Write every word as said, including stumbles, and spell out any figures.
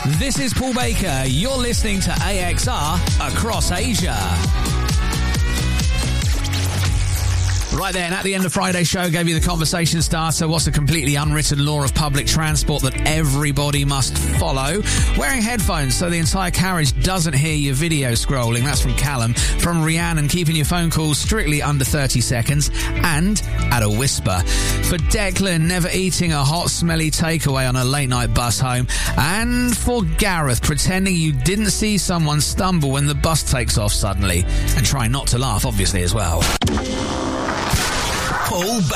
This is Paul Baker. You're listening to A X R Across Asia. Right then, at the end of Friday's show, gave you the conversation starter. What's the completely unwritten law of public transport that everybody must follow? Wearing headphones so the entire carriage doesn't hear your video scrolling. That's from Callum. From Rhiannon, keeping your phone calls strictly under thirty seconds and at a whisper. For Declan, never eating a hot, smelly takeaway on a late-night bus home. And for Gareth, pretending you didn't see someone stumble when the bus takes off suddenly. And try not to laugh, obviously, as well. Paul